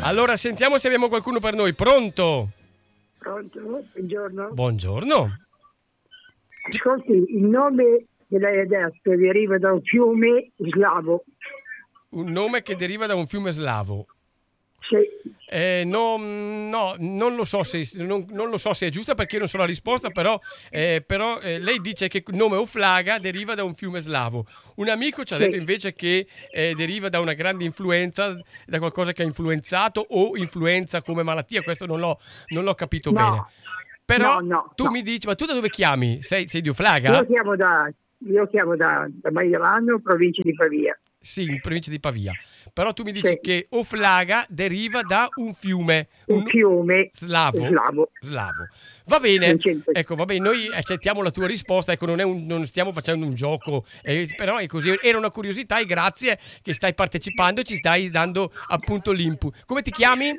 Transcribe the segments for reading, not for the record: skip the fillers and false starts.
Allora sentiamo se abbiamo qualcuno per noi. Pronto? Pronto? Buongiorno. Buongiorno. Ascolti, il nome che lei ha detto deriva da un fiume slavo. Un nome che deriva da un fiume slavo. Sì. No, non lo so se non lo so se è giusta, perché io non so la risposta, però lei dice che il nome Oflaga deriva da un fiume slavo. Un amico ci ha detto invece che deriva da una grande influenza, da qualcosa che ha influenzato, o influenza come malattia. Questo non l'ho capito bene. Però tu mi dici, ma tu da dove chiami? Sei di Oflaga? Io chiamo da Maiorano, provincia di Pavia. Sì, in provincia di Pavia. Però tu mi dici che Oflaga deriva da un fiume. Un fiume slavo. Va bene. Ecco, va bene, noi accettiamo la tua risposta. Ecco, non stiamo facendo un gioco, però è così. Era una curiosità e grazie che stai partecipando e ci stai dando appunto l'input. Come ti chiami?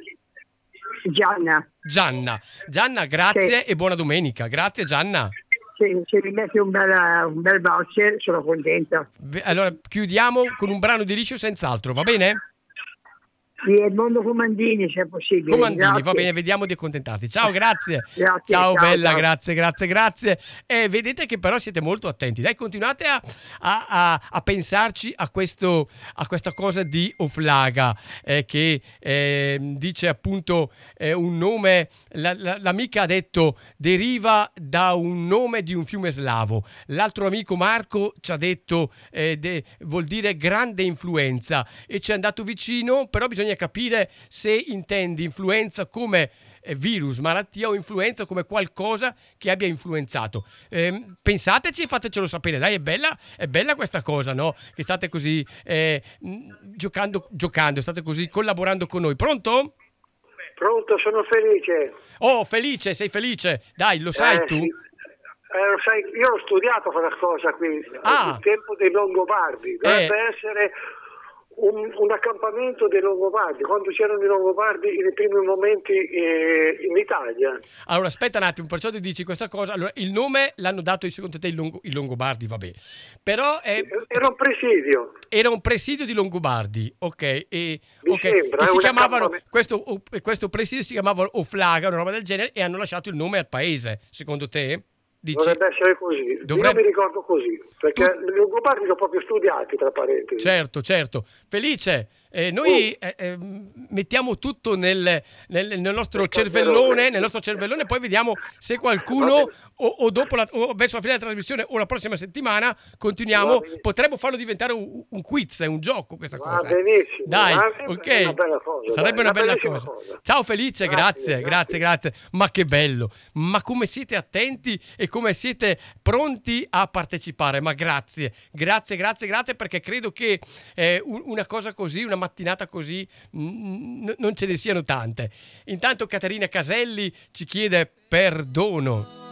Gianna, grazie e buona domenica. Grazie Gianna. Se mi metti un bel voucher sono contenta. Allora chiudiamo con un brano di Liscio senz'altro, va bene? Sì, Edmondo Comandini, se è possibile. Grazie. Va bene, vediamo di accontentarti. Ciao, grazie. Ciao bella, ciao. Grazie. Vedete che però siete molto attenti. Dai, continuate a pensarci a questa cosa di Oflaga, che dice appunto un nome. L'amica ha detto deriva da un nome di un fiume slavo. L'altro amico Marco ci ha detto vuol dire grande influenza, e ci è andato vicino, però bisogna capire se intendi influenza come virus, malattia, o influenza come qualcosa che abbia influenzato. Pensateci e fatecelo sapere. Dai, è bella questa cosa, no? Che state così giocando, state così collaborando con noi. Pronto? Pronto, sono felice. Oh, felice, sei felice? Dai, lo sai tu? Sì. Lo sai, io ho studiato quella cosa qui, il tempo dei Longobardi. Dovrebbe essere un accampamento dei Longobardi, quando c'erano i Longobardi nei primi momenti in Italia. Allora aspetta un attimo, perciò ti dici questa cosa. Allora, il nome l'hanno dato secondo te i Longobardi, vabbè, però era un presidio. Era un presidio di Longobardi, ok, sembra, e si chiamavano questo presidio si chiamava Oflaga, una roba del genere, e hanno lasciato il nome al paese, secondo te? Dici? Dovrebbe essere così. Io mi ricordo così, perché i Longobardi li ho proprio studiati, tra parentesi. Certo. Felice, noi mettiamo tutto nel nostro cervellone, poi vediamo se qualcuno o dopo o verso la fine della trasmissione o la prossima settimana continuiamo. Potremmo farlo diventare un quiz, è un gioco questa cosa. Va benissimo. Dai, ok. Una bella cosa, sarebbe una bella cosa. Ciao Felice, grazie. Ma che bello, ma come siete attenti e come siete pronti a partecipare, ma grazie, perché credo che una cosa così, una mattinata così, non ce ne siano tante. Intanto Caterina Caselli ci chiede perdono.